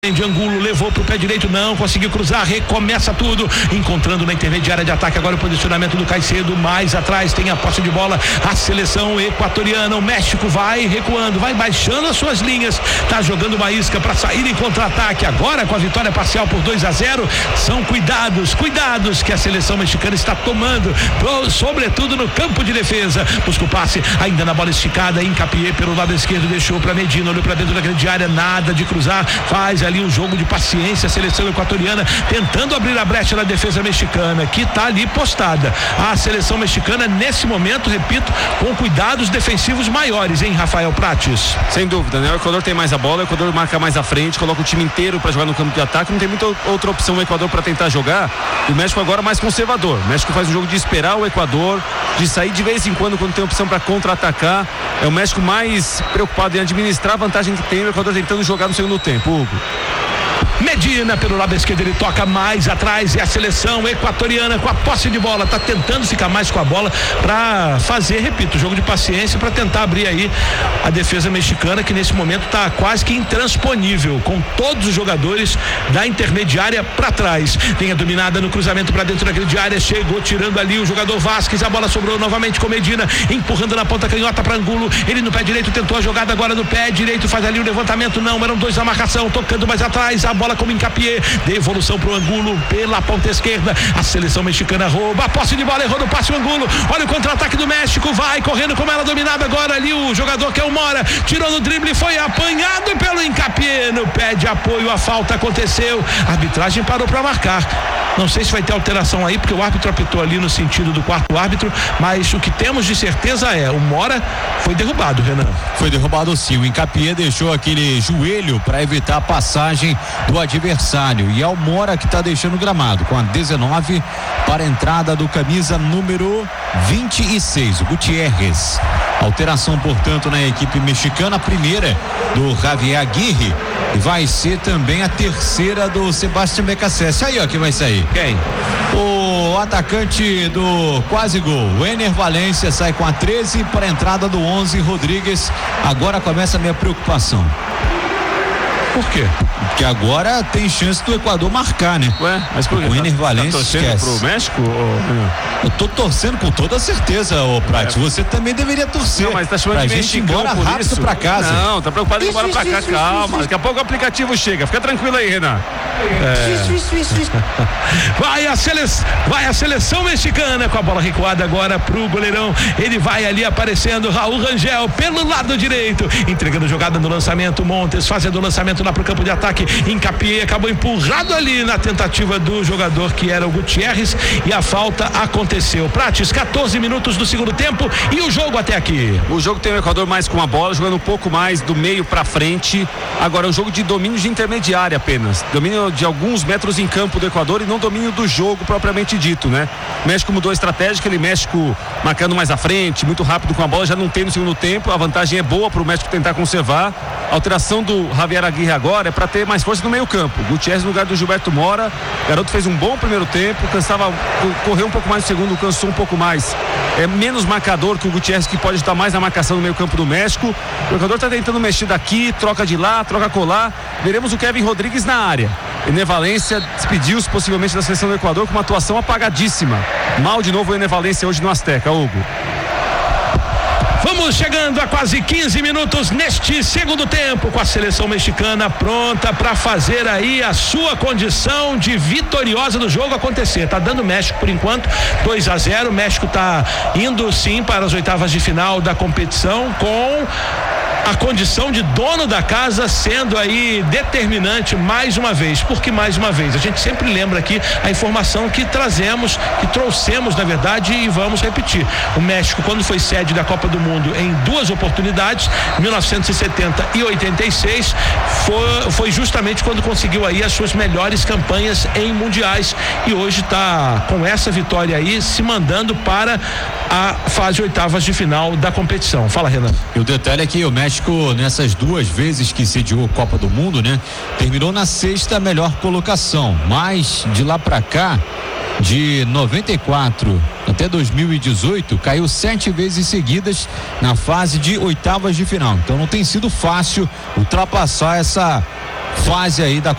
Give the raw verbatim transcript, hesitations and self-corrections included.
de Angulo, levou pro pé direito, não conseguiu cruzar, recomeça tudo, encontrando na intermediária de ataque agora o posicionamento do Caicedo, mais atrás tem a posse de bola, a seleção equatoriana, o México vai recuando, vai baixando as suas linhas, tá jogando uma isca para sair em contra-ataque, agora com a vitória parcial por dois a zero, são cuidados, cuidados que a seleção mexicana está tomando, sobretudo no campo de defesa, busca o passe, ainda na bola esticada, Hincapié pelo lado esquerdo, deixou para Medina, olhou para dentro da grande área, nada de cruzar, faz ali um jogo de paciência, a seleção equatoriana tentando abrir a brecha na defesa mexicana, que está ali postada. A seleção mexicana nesse momento, repito, com cuidados defensivos maiores, hein, Rafael Prates? Sem dúvida, né? O Equador tem mais a bola, o Equador marca mais à frente, coloca o time inteiro para jogar no campo de ataque, não tem muita outra opção o Equador para tentar jogar. O México agora mais conservador. O México faz um jogo de esperar o Equador, de sair de vez em quando quando tem opção para contra-atacar. É o México mais preocupado em administrar a vantagem que tem, o Equador tentando jogar no segundo tempo, Hugo. Medina pelo lado esquerdo, ele toca mais atrás, é a seleção equatoriana com a posse de bola, tá tentando ficar mais com a bola para fazer, repito, jogo de paciência para tentar abrir aí a defesa mexicana, que nesse momento tá quase que intransponível, com todos os jogadores da intermediária para trás. Tem a dominada no cruzamento para dentro da grande área, chegou tirando ali o jogador Vasquez, a bola sobrou novamente com Medina, empurrando na ponta canhota para Angulo, ele no pé direito tentou a jogada, agora no pé direito faz ali o levantamento, não, eram dois na marcação, tocando mais atrás, a bola como Hincapié, devolução pro Angulo pela ponta esquerda, a seleção mexicana rouba a posse de bola, errou no passe o Angulo, olha o contra-ataque do México, vai correndo como ela dominada agora ali o jogador que é o Mora, tirou no drible, foi apanhado pelo Hincapié, no pé de apoio, a falta aconteceu, a arbitragem parou para marcar, não sei se vai ter alteração aí, porque o árbitro apitou ali no sentido do quarto árbitro, mas o que temos de certeza é, o Mora foi derrubado, Renan. Foi derrubado sim, o Hincapié deixou aquele joelho para evitar a passagem do adversário, e é o Mora que está deixando o gramado com a dezenove para a entrada do camisa número vinte e seis, o Gutiérrez. Alteração, portanto, na equipe mexicana, a primeira do Javier Aguirre, e vai ser também a terceira do Sebastián Becassese. Aí, ó, que vai sair. Quem? O atacante do quase gol, o Ener Valência, sai com a treze para a entrada do onze, Rodrigues. Agora começa a minha preocupação. Por quê? Porque agora tem chance do Equador marcar, né? Ué, mas por quê? O Ener tá, Valência tá torcendo esquece. pro México? Ou... Eu tô torcendo com toda certeza, ô Prates. É. Você também deveria torcer. Não, mas tá chamando pra de gente ir mexicano embora por rápido isso. pra casa. Não, tá preocupado em ir embora isso, pra cá, isso, calma. isso, Daqui a pouco o aplicativo chega. Fica tranquilo aí, Renan. É. Isso, isso, isso, isso. Vai a seleção, vai a seleção mexicana com a bola recuada agora pro goleirão. Ele vai ali aparecendo, Raul Rangel pelo lado direito, entregando jogada no lançamento, Montes fazendo o lançamento lá pro campo de ataque, Hincapié acabou empurrado ali na tentativa do jogador que era o Gutiérrez, e a falta aconteceu. Prates, quatorze minutos do segundo tempo e o jogo até aqui. O jogo tem o Equador mais com a bola, jogando um pouco mais do meio pra frente. Agora é um jogo de domínio de intermediária apenas, domínio de alguns metros em campo do Equador e não domínio do jogo propriamente dito, né? O México mudou a estratégia, aquele México marcando mais à frente, muito rápido com a bola, já não tem no segundo tempo, a vantagem é boa pro México tentar conservar. A alteração do Javier Aguirre agora é para ter mais força no meio campo. Gutiérrez no lugar do Gilberto Mora, o garoto fez um bom primeiro tempo, cansava, correu um pouco mais no segundo, cansou um pouco mais, é menos marcador que o Gutiérrez, que pode estar mais na marcação no meio campo do México. O Equador está tentando mexer daqui, troca de lá, troca colar. Veremos o Kevin Rodrigues na área. Ener Valência despediu-se possivelmente da seleção do Equador com uma atuação apagadíssima. Mal de novo o Ener Valência hoje no Azteca, Hugo. Vamos chegando a quase quinze minutos neste segundo tempo, com a seleção mexicana pronta para fazer aí a sua condição de vitoriosa do jogo acontecer. Tá dando México por enquanto, dois a zero. O México tá indo sim para as oitavas de final da competição, com a condição de dono da casa sendo aí determinante mais uma vez. Por que mais uma vez? A gente sempre lembra aqui a informação que trazemos, que trouxemos na verdade, e vamos repetir. O México, quando foi sede da Copa do Mundo em duas oportunidades, mil novecentos e setenta e oitenta e seis, foi, foi justamente quando conseguiu aí as suas melhores campanhas em mundiais, e hoje está com essa vitória aí se mandando para a fase oitavas de final da competição. Fala, Renan. E o detalhe é que o México, nessas duas vezes que sediou a Copa do Mundo, né, terminou na sexta melhor colocação, mas de lá pra cá, de noventa e quatro até dois mil e dezoito, caiu sete vezes seguidas na fase de oitavas de final. Então não tem sido fácil ultrapassar essa fase aí da